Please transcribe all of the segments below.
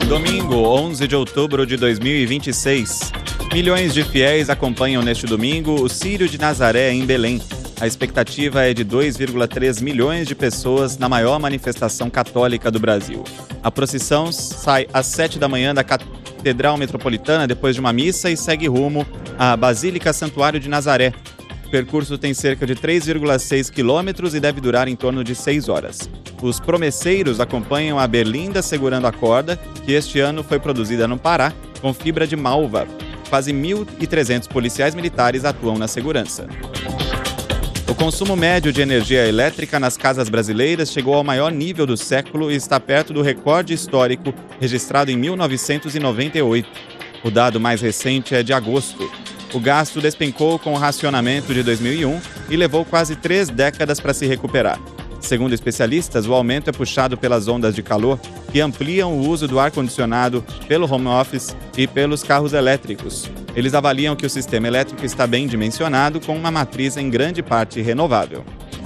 Domingo, 11 de outubro de 2026. Milhões de fiéis acompanham neste domingo o Círio de Nazaré em Belém. A expectativa é de 2,3 milhões de pessoas na maior manifestação católica do Brasil. A procissão sai às 7 da manhã da Catedral Metropolitana depois de uma missa e segue rumo à Basílica Santuário de Nazaré. O percurso tem cerca de 3,6 quilômetros e deve durar em torno de 6 horas. Os promesseiros acompanham a berlinda segurando a corda, que este ano foi produzida no Pará, com fibra de malva. Quase 1.300 policiais militares atuam na segurança. O consumo médio de energia elétrica nas casas brasileiras chegou ao maior nível do século e está perto do recorde histórico registrado em 1998. O dado mais recente é de agosto. O gasto despencou com o racionamento de 2001 e levou quase 3 décadas para se recuperar. Segundo especialistas, o aumento é puxado pelas ondas de calor que ampliam o uso do ar-condicionado pelo home office e pelos carros elétricos. Eles avaliam que o sistema elétrico está bem dimensionado, com uma matriz em grande parte renovável.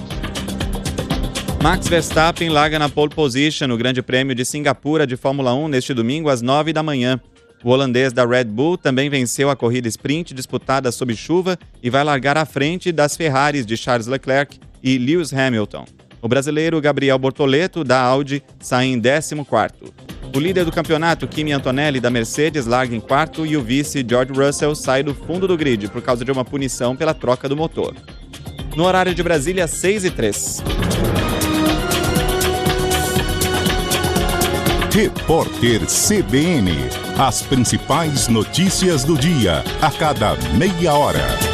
Max Verstappen larga na pole position no Grande Prêmio de Singapura de Fórmula 1 neste domingo às 9 da manhã. O holandês da Red Bull também venceu a corrida sprint disputada sob chuva e vai largar à frente das Ferraris de Charles Leclerc e Lewis Hamilton. O brasileiro Gabriel Bortoleto, da Audi, sai em 14º. O líder do campeonato, Kimi Antonelli, da Mercedes, larga em 4º e o vice, George Russell, sai do fundo do grid por causa de uma punição pela troca do motor. No horário de Brasília, 6h03. Repórter CBN. As principais notícias do dia, a cada meia hora.